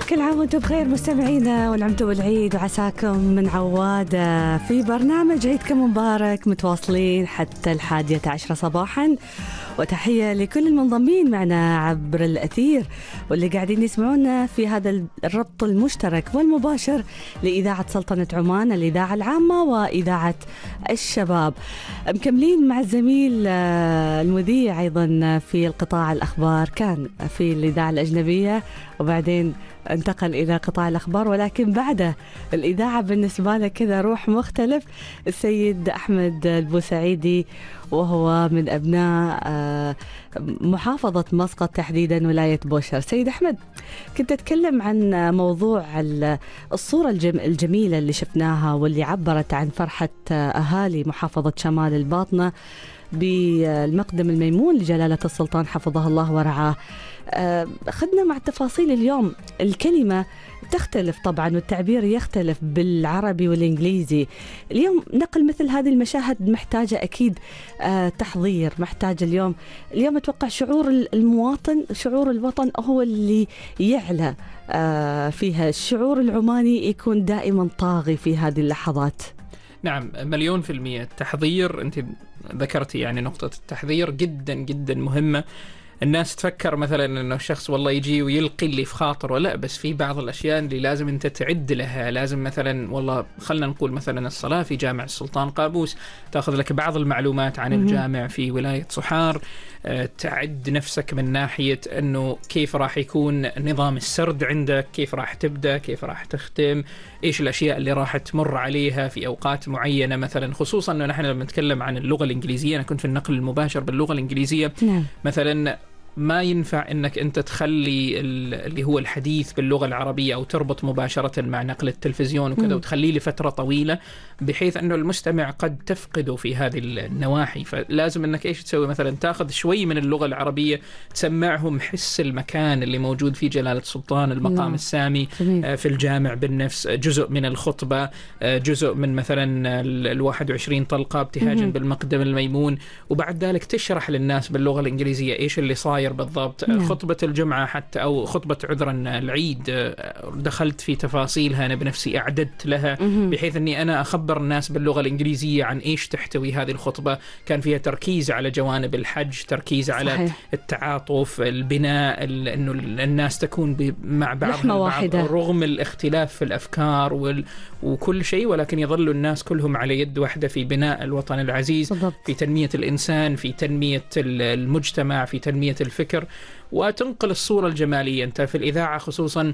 كل عام وانتم بخير مستمعينا، ونعمتوا بالعيد وعساكم من عوادة في برنامج عيدكم مبارك، متواصلين حتى 11 صباحا. وتحية لكل المنضمين معنا عبر الأثير واللي قاعدين يسمعونا في هذا الربط المشترك والمباشر لإذاعة سلطنة عمان، الإذاعة العامة وإذاعة الشباب. مكملين مع الزميل المذيع أيضا في القطاع الأخبار، كان في الإذاعة الأجنبية وبعدين انتقل إلى قطاع الأخبار، ولكن بعد الإذاعة بالنسبة له كذا روح مختلف. السيد أحمد البوسعيدي، وهو من أبناء محافظة مسقط تحديدا ولاية بوشر. سيد أحمد، كنت أتكلم عن موضوع الصورة الجميلة اللي شفناها واللي عبرت عن فرحة أهالي محافظة شمال الباطنة بالمقدم الميمون لجلالة السلطان حفظه الله ورعاه. أخذنا مع التفاصيل اليوم. الكلمة تختلف طبعا والتعبير يختلف بالعربي والإنجليزي. اليوم نقل مثل هذه المشاهد محتاجة أكيد تحضير، محتاج اليوم أتوقع شعور المواطن، شعور الوطن هو اللي يعلى فيها. الشعور العماني يكون دائما طاغي في هذه اللحظات. نعم، 100%. التحضير، أنت ذكرتي يعني نقطة التحضير جدا جدا مهمة. الناس تفكر مثلا انه الشخص والله يجي ويلقي اللي في خاطره، لا، بس في بعض الاشياء اللي لازم انت تعد لها. لازم مثلا والله خلنا نقول مثلا الصلاة في جامع السلطان قابوس، تاخذ لك بعض المعلومات عن الجامع في ولاية صحار، تعد نفسك من ناحية انه كيف راح يكون نظام السرد عندك، كيف راح تبدأ، كيف راح تختم، ايش الاشياء اللي راح تمر عليها في اوقات معينة. مثلا خصوصا انه نحن لما نتكلم عن اللغة الانجليزية، انا كنت في النقل المباشر باللغة الانجليزية. مثلا ما ينفع انك انت تخلي اللي هو الحديث باللغة العربية او تربط مباشرة مع نقل التلفزيون وكذا وتخليه لفترة طويلة، بحيث انه المستمع قد تفقده في هذه النواحي. فلازم انك ايش تسوي؟ مثلا تاخذ شوي من اللغة العربية، تسمعهم حس المكان اللي موجود في جلالة السلطان، المقام السامي في الجامع بالنفس، جزء من الخطبة، جزء من مثلا 21 طلقة ابتهاجا بالمقدم الميمون، وبعد ذلك تشرح للناس باللغة الإنجليزية ايش اللي صاير بالضبط. خطبة الجمعة حتى أو خطبة عذرا العيد، دخلت في تفاصيلها أنا بنفسي، أعددت لها بحيث أني أنا أخبر الناس باللغة الإنجليزية عن إيش تحتوي هذه الخطبة. كان فيها تركيز على جوانب الحج، تركيز على التعاطف، البناء، أنه الناس تكون مع بعض رغم الاختلاف في الأفكار وكل شيء، ولكن يظل الناس كلهم على يد واحدة في بناء الوطن العزيز، في تنمية الإنسان، في تنمية المجتمع، في تنمية الفكر، وتنقل الصورة الجمالية. أنت في الإذاعة خصوصا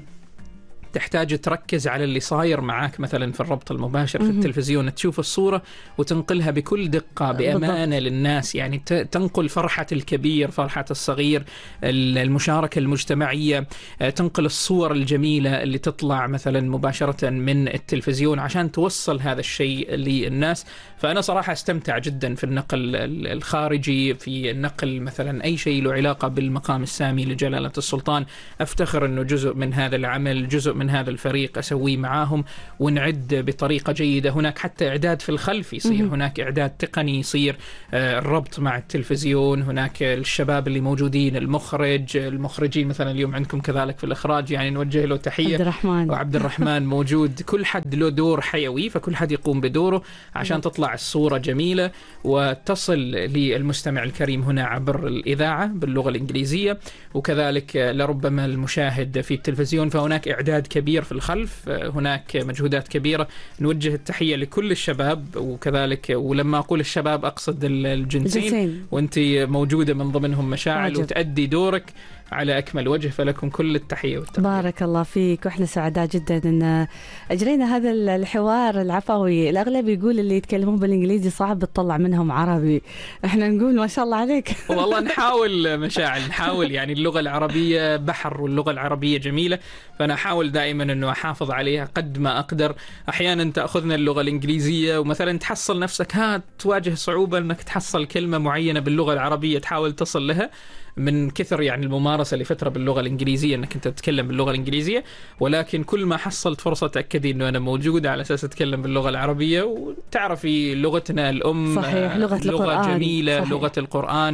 تحتاج تركز على اللي صاير معاك مثلا في الربط المباشر في التلفزيون، تشوف الصورة وتنقلها بكل دقة بأمانة للناس، يعني تنقل فرحة الكبير، فرحة الصغير، المشاركة المجتمعية، تنقل الصور الجميلة اللي تطلع مثلا مباشرة من التلفزيون عشان توصل هذا الشيء للناس. فأنا صراحة استمتع جدا في النقل الخارجي، في النقل مثلا أي شيء له علاقة بالمقام السامي لجلالة السلطان. أفتخر أنه جزء من هذا العمل، جزء من هذا الفريق أسويه معاهم، ونعد بطريقة جيدة. هناك حتى إعداد في الخلف يصير، هناك إعداد تقني يصير، الربط مع التلفزيون، هناك الشباب اللي موجودين، المخرجين مثلا اليوم عندكم كذلك في الإخراج، يعني نوجه له تحية، وعبد الرحمن موجود. كل حد له دور حيوي، فكل حد يقوم بدوره عشان تطلع الصورة جميلة وتصل للمستمع الكريم هنا عبر الإذاعة باللغة الإنجليزية، وكذلك لربما المشاهد في التلفزيون. فهناك إعداد كبير في الخلف، هناك مجهودات كبيرة. نوجه التحية لكل الشباب، وكذلك ولما أقول الشباب أقصد الجنسين، وأنت موجودة من ضمنهم مشاعل وتأدي دورك على أكمل وجه، فلكم كل التحية والتقدير. بارك الله فيك، وإحنا سعداء جدا أن أجرينا هذا الحوار العفوي. الأغلب يقول اللي يتكلمون بالإنجليزي صعب تطلع منهم عربي، إحنا نقول ما شاء الله عليك. والله نحاول مشاعل، نحاول، يعني اللغة العربية بحر واللغة العربية جميلة، فأنا أحاول دائما أنه أحافظ عليها قد ما أقدر. أحيانا تأخذنا اللغة الإنجليزية ومثلا تحصل نفسك تواجه صعوبة أنك تحصل كلمة معينة باللغة العربية تحاول تصل لها، من كثر يعني الممارسة لفترة باللغة الإنجليزية أنك أنت تتكلم باللغة الإنجليزية، ولكن كل ما حصلت فرصة تأكدي أنه أنا موجود على أساس أتكلم باللغة العربية. وتعرفي لغتنا الأم صحيح، لغة جميلة، صحيح. لغة القرآن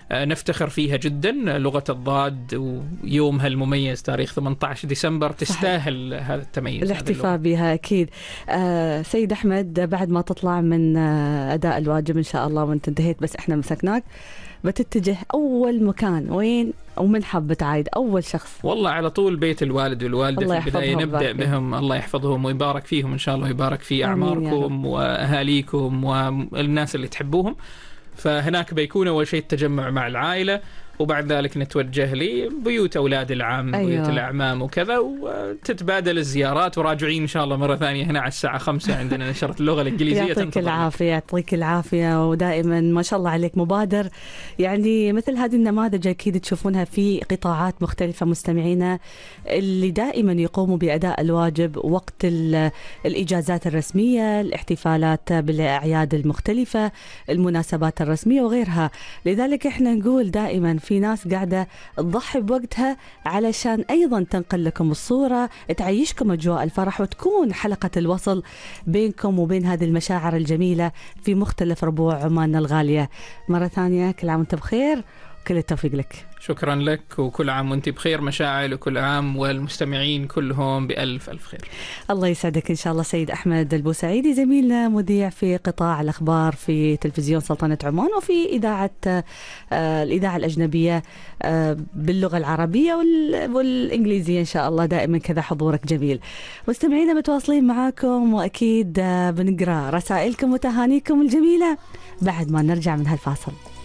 نفتخر فيها جدا. لغة الضاد ويومها المميز تاريخ 18 ديسمبر تستاهل هذا التميز، الاحتفاء بها أكيد. سيد أحمد، بعد ما تطلع من أداء الواجب إن شاء الله وانت انتهيت بس احنا مسكناك، بتتجه أول مكان وين ومن حاب تعايد أول شخص؟ والله على طول بيت الوالد والوالدة في البداية، نبدأ بهم. الله يحفظهم ويبارك فيهم إن شاء الله، ويبارك في أعماركم وأهاليكم والناس اللي تحبوهم. فهناك بيكون أول شيء التجمع مع العائلة، وبعد ذلك نتوجه لبيوت أولاد العم، بيوت الأعمام وكذا، وتتبادل الزيارات، وراجعين إن شاء الله مرة ثانية هنا على الساعة 5 عندنا نشرة اللغة الإنجليزية. يعطيك العافية، يعطيك العافية، ودائما ما شاء الله عليك مبادر. يعني مثل هذه النماذج أكيد تشوفونها في قطاعات مختلفة مستمعينا، اللي دائما يقوموا بأداء الواجب وقت الإجازات الرسمية، الاحتفالات بالأعياد المختلفة، المناسبات الرسمية وغيرها. لذلك احنا نقول دائما في ناس قاعدة تضحي بوقتها علشان أيضا تنقل لكم الصورة، تعيشكم أجواء الفرح، وتكون حلقة الوصل بينكم وبين هذه المشاعر الجميلة في مختلف ربوع عماننا الغالية. مرة ثانية كل عام وانت بخير، كل التوفيق لك. شكرا لك، وكل عام وانت بخير مشاعل، وكل عام والمستمعين كلهم بألف ألف خير. الله يسعدك إن شاء الله. سيد أحمد البوسعيدي زميلنا، مذيع في قطاع الأخبار في تلفزيون سلطنة عمان، وفي الإذاعة الأجنبية باللغة العربية والإنجليزية إن شاء الله. دائما كذا حضورك جميل. مستمعينا متواصلين معاكم، وأكيد بنقرأ رسائلكم وتهانيكم الجميلة بعد ما نرجع من هالفاصل.